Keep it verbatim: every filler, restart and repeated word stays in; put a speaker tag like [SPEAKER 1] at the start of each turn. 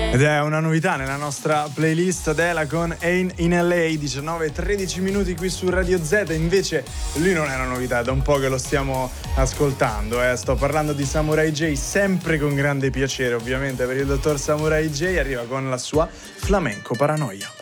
[SPEAKER 1] Ed è una novità nella nostra playlist, Adela con Ain in L A, diciannove e tredici minuti qui su Radio Z. Invece lui non è una novità, è da un po' che lo stiamo ascoltando, eh. Sto parlando di Samurai J, sempre con grande piacere ovviamente per il dottor Samurai J. Arriva con la sua Flamenco Paranoia.